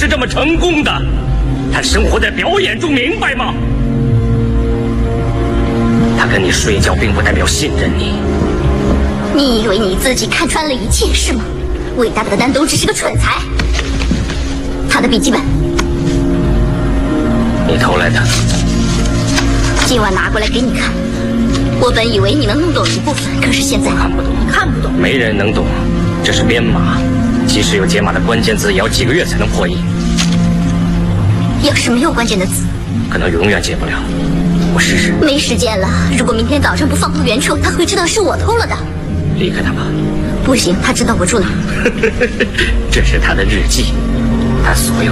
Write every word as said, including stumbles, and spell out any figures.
是这么成功的。他生活在表演中，明白吗？他跟你睡觉，并不代表信任你。 你以为你自己看穿了一切是吗？伟大的丹东只是个蠢材。他的笔记本， 你偷来的。 今晚拿过来给你看。我本以为你能弄懂一部分，可是现在看不懂， 看不懂。 没人能懂，这是编码，即使有解码的关键字，也要几个月才能破译。 要是没有关键的字， 可能永远解不了。我试试。 没时间了，如果明天早上不放回原处，他会知道是我偷了的。 离开他吧。 不行，他知道我住哪儿。 这是他的日记，他所有